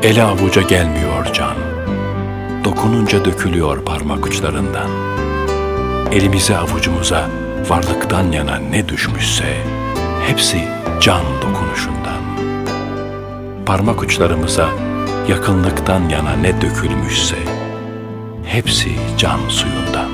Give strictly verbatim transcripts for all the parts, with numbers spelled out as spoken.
Ele avuca gelmiyor can, dokununca dökülüyor parmak uçlarından. Elimize avucumuza varlıktan yana ne düşmüşse, hepsi can dokunuşundan. Parmak uçlarımıza yakınlıktan yana ne dökülmüşse, hepsi can suyundan.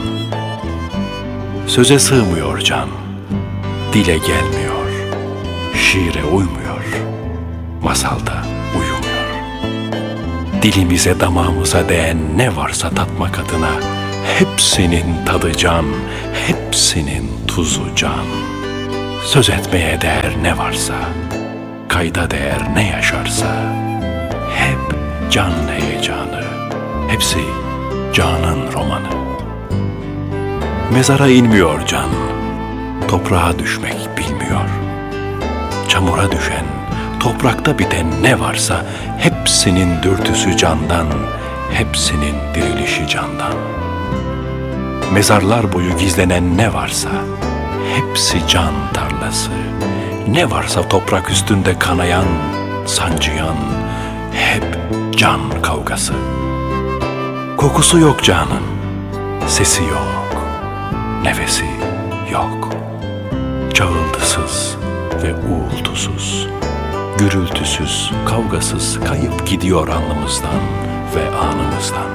Söze sığmıyor can, dile gelmiyor, şiire uymuyor, masalda uyumuyor. Dilimize damağımıza değen ne varsa tatmak adına, hepsinin tadı can, hepsinin tuzu can. Söz etmeye değer ne varsa, kayda değer ne yaşarsa, hep can heyecanı, hepsi canın romanı. Mezara inmiyor can, toprağa düşmek bilmiyor. Çamura düşen, toprakta biten ne varsa, hepsinin dürtüsü candan, hepsinin dirilişi candan. Mezarlar boyu gizlenen ne varsa, hepsi can tarlası. Ne varsa toprak üstünde kanayan, sancıyan, hep can kavgası. Kokusu yok canın, sesi yok, nefesi yok. Çağıltısız ve uğultusuz, gürültüsüz, kavgasız kayıp gidiyor alnımızdan ve anımızdan.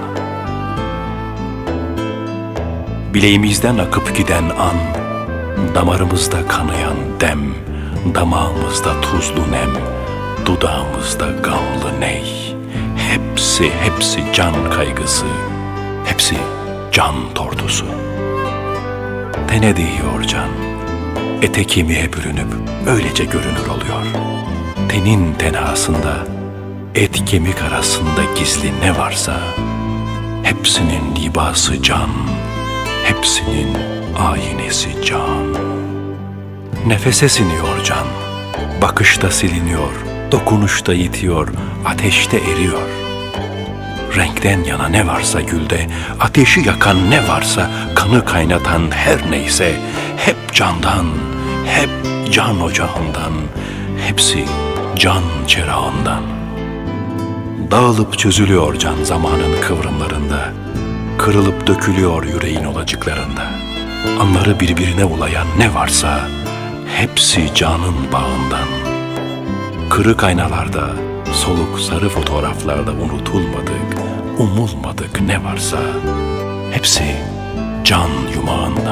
Bileğimizden akıp giden an, damarımızda kanayan dem, damağımızda tuzlu nem, dudağımızda gamlı ney. Hepsi hepsi can kaygısı, hepsi can tortusu. Tene değiyor can, ete kemiğe bürünüp öylece görünür oluyor. Tenin tenasında, et kemik arasında gizli ne varsa, hepsinin libası can, hepsinin aynesi can. Nefese siniyor can, bakışta siliniyor, dokunuşta yitiyor, ateşte eriyor. Renkten yana ne varsa gülde, ateşi yakan ne varsa, kanı kaynatan her neyse, hep candan, hep can ocağından, hepsi can çerağından. Dağılıp çözülüyor can zamanın kıvrımlarında, kırılıp dökülüyor yüreğin olacıklarında. Anları birbirine ulayan ne varsa, hepsi canın bağından. Kırık aynalarda, soluk sarı fotoğraflarda unutulmadık, umulmadık ne varsa, hepsi can yumağından.